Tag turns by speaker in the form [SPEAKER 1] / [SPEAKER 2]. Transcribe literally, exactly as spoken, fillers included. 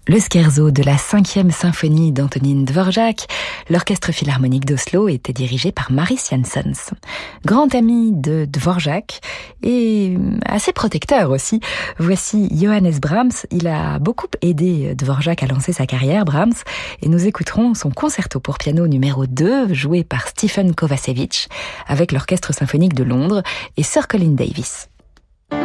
[SPEAKER 1] Le scherzo de la cinquième symphonie d'Antonín Dvořák, l'orchestre philharmonique d'Oslo était dirigé par Maris Janssens. Grand ami de Dvořák et assez protecteur aussi. Voici Johannes Brahms. Il a beaucoup aidé Dvořák à lancer sa carrière, Brahms, et nous écouterons son concerto pour piano numéro deux, joué par Stephen Kovacevic, avec l'orchestre symphonique de Londres et Sir Colin Davis.